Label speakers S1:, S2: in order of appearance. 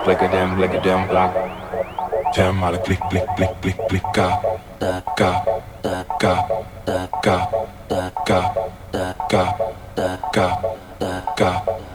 S1: lekker dem block. Jam alle klik, klik, klik, klik, klik, ka, ka, ka, ka, ka, ka, ka, ka, ka.